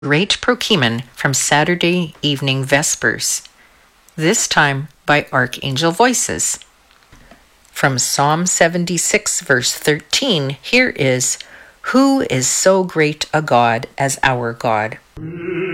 Great Prokeimen from Saturday Evening Vespers, this time by Archangel Voices. From Psalm 76, verse 13, here is, "Who is so great a God as our God?"